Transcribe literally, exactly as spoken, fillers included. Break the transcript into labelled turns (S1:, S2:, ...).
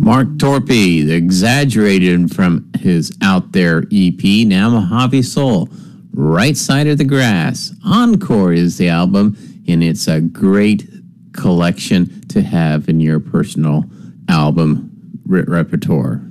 S1: Mark Torpey, the Exaggerated from his Out There E P, now Mojave Soul. Right Side of the Grass. Encore is the album, and it's a great collection to have in your personal album re- repertoire.